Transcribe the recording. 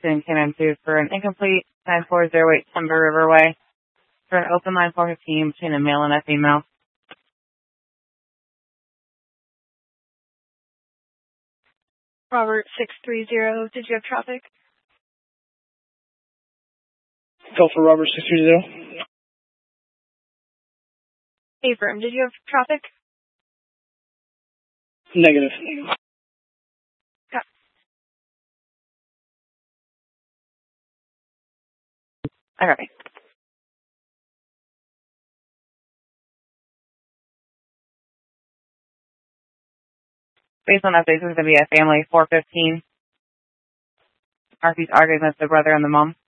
Came into for an incomplete 9408 Timber Riverway for an open line 415 between a male and a female. Robert 630, did you have traffic? Go for Robert 630. Affirm, did you have traffic? Negative. Yeah. Okay. Based on updates, this is going to be a family 415. Arthur's arguing with the brother and the mom.